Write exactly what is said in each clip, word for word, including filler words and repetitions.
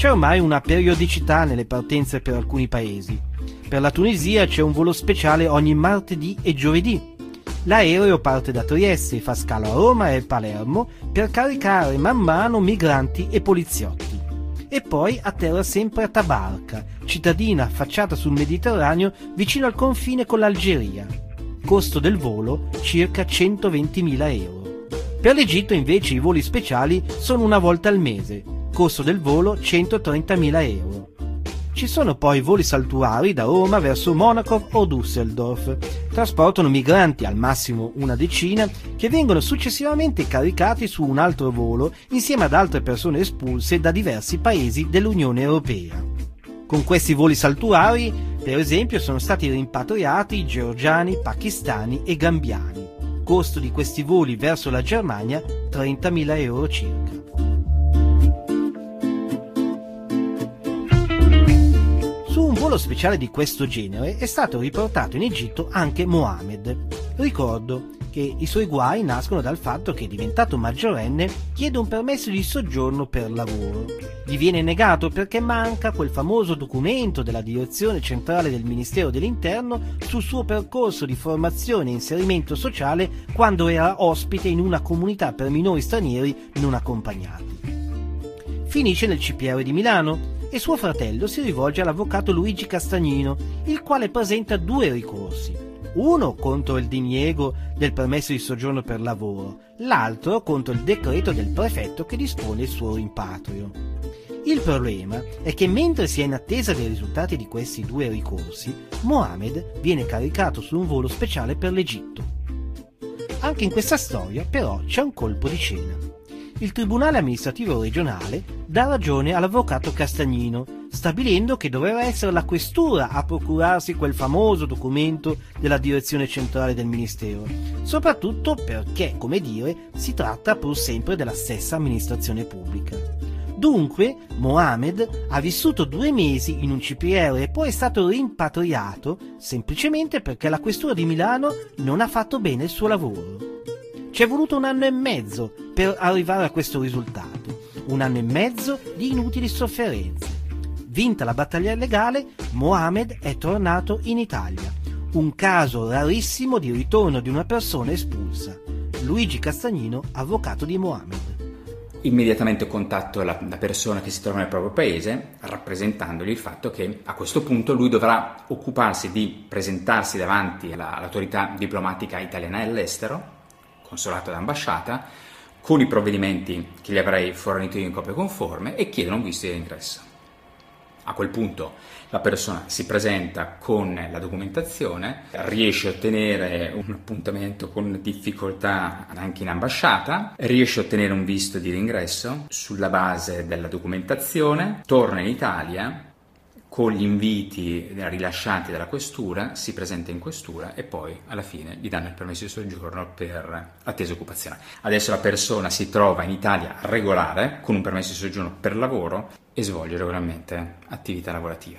C'è ormai una periodicità nelle partenze per alcuni paesi. Per la Tunisia c'è un volo speciale ogni martedì e giovedì. L'aereo parte da Trieste e fa scalo a Roma e Palermo per caricare man mano migranti e poliziotti. E poi atterra sempre a Tabarca, cittadina affacciata sul Mediterraneo vicino al confine con l'Algeria. Costo del volo circa centoventimila euro. Per l'Egitto invece i voli speciali sono una volta al mese, costo del volo centotrentamila euro. Ci sono poi voli saltuari da Roma verso Monaco o Düsseldorf. Trasportano migranti, al massimo una decina, che vengono successivamente caricati su un altro volo insieme ad altre persone espulse da diversi paesi dell'Unione Europea. Con questi voli saltuari, per esempio, sono stati rimpatriati georgiani, pakistani e gambiani. Costo di questi voli verso la Germania trentamila euro circa. Su un volo speciale di questo genere è stato riportato in Egitto anche Mohamed. Ricordo che i suoi guai nascono dal fatto che, diventato maggiorenne, chiede un permesso di soggiorno per lavoro. Gli viene negato perché manca quel famoso documento della direzione centrale del Ministero dell'Interno sul suo percorso di formazione e inserimento sociale quando era ospite in una comunità per minori stranieri non accompagnati. Finisce nel C P R di Milano e suo fratello si rivolge all'avvocato Luigi Castagnino, il quale presenta due ricorsi. Uno contro il diniego del permesso di soggiorno per lavoro, l'altro contro il decreto del prefetto che dispone il suo rimpatrio. Il problema è che mentre si è in attesa dei risultati di questi due ricorsi, Mohamed viene caricato su un volo speciale per l'Egitto. Anche in questa storia, però, c'è un colpo di scena. Il Tribunale amministrativo regionale dà ragione all'avvocato Castagnino, stabilendo che doveva essere la questura a procurarsi quel famoso documento della direzione centrale del Ministero, soprattutto perché, come dire, si tratta pur sempre della stessa amministrazione pubblica. Dunque, Mohamed ha vissuto due mesi in un C P R e poi è stato rimpatriato semplicemente perché la questura di Milano non ha fatto bene il suo lavoro. Ci è voluto un anno e mezzo per arrivare a questo risultato, un anno e mezzo di inutili sofferenze. Vinta la battaglia legale, Mohamed è tornato in Italia, un caso rarissimo di ritorno di una persona espulsa. Luigi Castagnino, avvocato di Mohamed. Immediatamente contatto la, la persona che si trova nel proprio paese, rappresentandogli il fatto che a questo punto lui dovrà occuparsi di presentarsi davanti alla, all'autorità diplomatica italiana all'estero, consolato ed ambasciata, con i provvedimenti che gli avrei fornito in copia conforme e chiedere un visto di ingresso. A quel punto la persona si presenta con la documentazione, riesce a ottenere un appuntamento con difficoltà anche in ambasciata, riesce a ottenere un visto di ingresso sulla base della documentazione, torna in Italia, con gli inviti rilasciati dalla questura, si presenta in questura e poi alla fine gli danno il permesso di soggiorno per attesa occupazione. Adesso la persona si trova in Italia regolare, con un permesso di soggiorno per lavoro e svolge regolarmente attività lavorativa.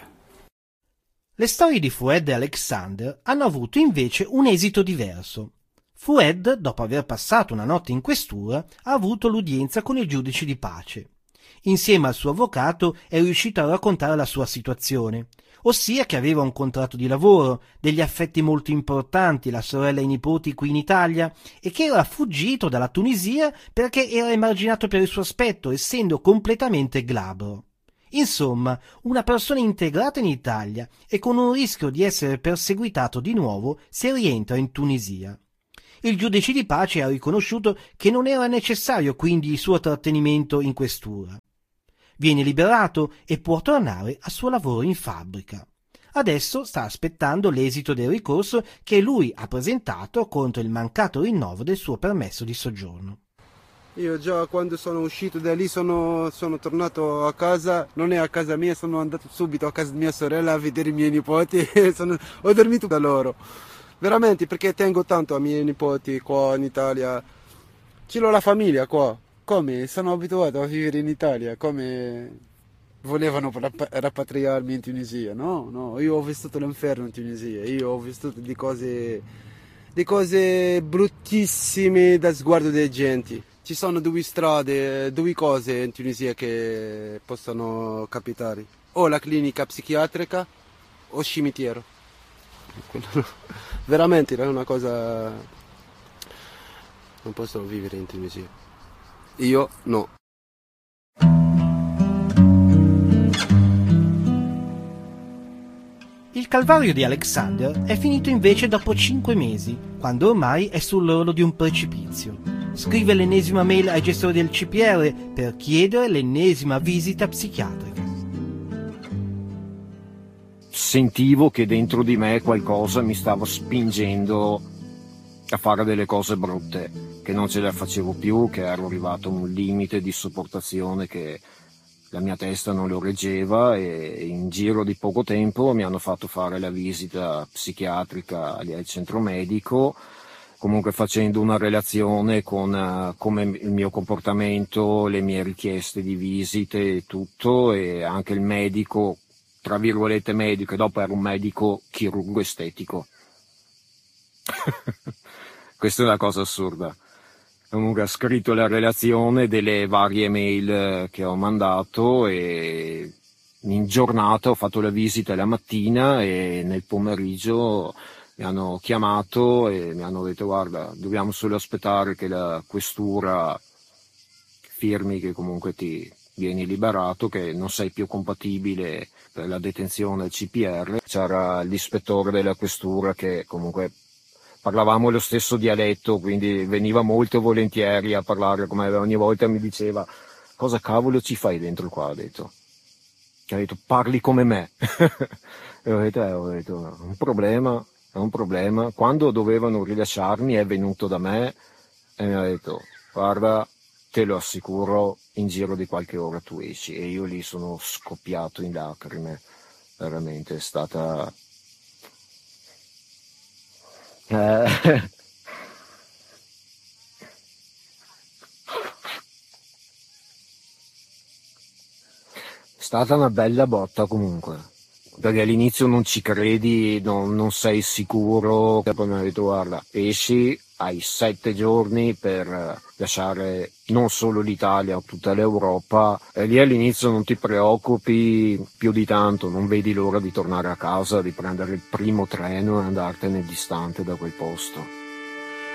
Le storie di Fouad e Alexander hanno avuto invece un esito diverso. Fouad, dopo aver passato una notte in questura, ha avuto l'udienza con il giudice di pace. Insieme al suo avvocato è riuscito a raccontare la sua situazione, ossia che aveva un contratto di lavoro, degli affetti molto importanti, la sorella e i nipoti qui in Italia, e che era fuggito dalla Tunisia perché era emarginato per il suo aspetto, essendo completamente glabro. Insomma, una persona integrata in Italia e con un rischio di essere perseguitato di nuovo se rientra in Tunisia. Il giudice di pace ha riconosciuto che non era necessario quindi il suo trattenimento in questura. Viene liberato e può tornare al suo lavoro in fabbrica. Adesso sta aspettando l'esito del ricorso che lui ha presentato contro il mancato rinnovo del suo permesso di soggiorno. Io già quando sono uscito da lì sono, sono tornato a casa, non è a casa mia, sono andato subito a casa di mia sorella a vedere i miei nipoti e sono, ho dormito da loro. Veramente, perché tengo tanto ai miei nipoti qua in Italia. Ce l'ho la famiglia qua. Come? Sono abituato a vivere in Italia, come volevano rapatriarmi in Tunisia. No, no, io ho vissuto l'inferno in Tunisia, io ho vissuto di cose, di cose bruttissime da sguardo dei genti. Ci sono due strade, due cose in Tunisia che possono capitare. O la clinica psichiatrica o cimitero. Veramente è una cosa... Non posso vivere in Tunisia. Io no. Il calvario di Alexander è finito invece dopo cinque mesi, quando ormai è sull'orlo di un precipizio. Scrive l'ennesima mail ai gestori del C P R per chiedere l'ennesima visita psichiatrica. Sentivo che dentro di me qualcosa mi stava spingendo a fare delle cose brutte, che non ce le facevo più, che ero arrivato a un limite di sopportazione che la mia testa non lo reggeva, e in giro di poco tempo mi hanno fatto fare la visita psichiatrica lì al centro medico, comunque facendo una relazione con uh, come il mio comportamento, le mie richieste di visite e tutto, e anche il medico, tra virgolette medico, e dopo era un medico chirurgo estetico. Questa è una cosa assurda. Comunque ha scritto la relazione delle varie mail che ho mandato, e in giornata ho fatto la visita la mattina e nel pomeriggio mi hanno chiamato e mi hanno detto: guarda, dobbiamo solo aspettare che la questura firmi che comunque ti vieni liberato, che non sei più compatibile per la detenzione al C P R. C'era l'ispettore della questura che comunque parlavamo lo stesso dialetto, quindi veniva molto volentieri a parlare come ogni volta mi diceva: cosa cavolo ci fai dentro qua? Ha detto, ha detto parli come me. E ho detto, eh, ho detto un problema, è un problema. Quando dovevano rilasciarmi è venuto da me e mi ha detto: guarda, te lo assicuro, in giro di qualche ora tu esci. E io lì sono scoppiato in lacrime, veramente è stata... Eh... È stata una bella botta comunque, perché all'inizio non ci credi, non, non sei sicuro, e poi mi ha detto: guarda, esci, hai sette giorni per lasciare non solo l'Italia, tutta l'Europa, e lì all'inizio non ti preoccupi più di tanto, non vedi l'ora di tornare a casa, di prendere il primo treno e andartene distante da quel posto.